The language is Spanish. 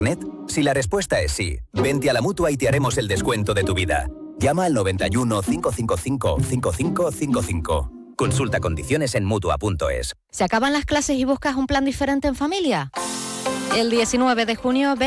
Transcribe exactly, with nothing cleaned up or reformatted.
Si la respuesta es sí, vente a la Mutua y te haremos el descuento de tu vida. Llama al noventa y uno, cinco cinco cinco, cinco cinco cinco cinco. Consulta condiciones en Mutua punto es. ¿Se acaban las clases y buscas un plan diferente en familia? El diecinueve de junio...